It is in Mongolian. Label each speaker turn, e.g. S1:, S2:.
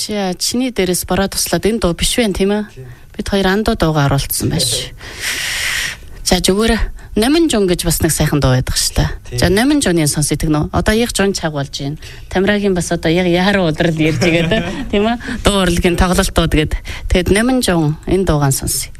S1: чиний дээрээс бороо туслаад энэ дуу биш вэ тийм ээ? Бид хоёр андуу дуугаа оруулсан байж. За зүгээр Номин жон гэж бас нэг сайхан дуу байдаг шүү дээ. За Номин жонын сонсё тэгнэ. Одоо яг жон чаг болж байна. Тамирагийн бас одоо яг яаруу удрал ярьж байгаа тийм ээ. Дуу урлагийн тоглолтууд гээд. Тэгээд Номин жон энэ дуугаан сонсё.